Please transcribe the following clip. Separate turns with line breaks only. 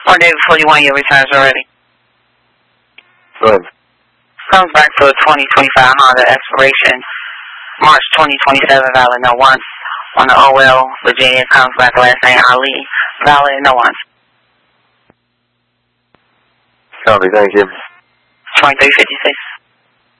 Or David 41, your returns already.
Good.
Comes back for a 2025 Honda expiration, March 2027, valid no once. On the OL, Virginia, comes back last name Ali, valid no once.
Copy, thank you.
2356.